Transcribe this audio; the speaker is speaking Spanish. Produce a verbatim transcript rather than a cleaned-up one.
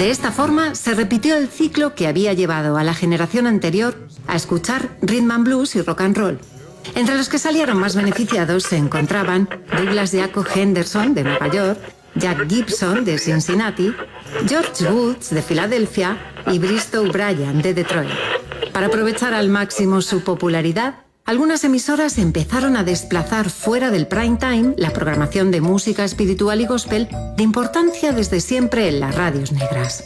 De esta forma, se repitió el ciclo que había llevado a la generación anterior a escuchar rhythm and blues y rock and roll. Entre los que salieron más beneficiados se encontraban Douglas Jaco Henderson de Nueva York, Jack Gibson de Cincinnati, George Woods de Filadelfia y Bristow Bryant de Detroit. Para aprovechar al máximo su popularidad, algunas emisoras empezaron a desplazar fuera del prime time la programación de música espiritual y gospel de importancia desde siempre en las radios negras.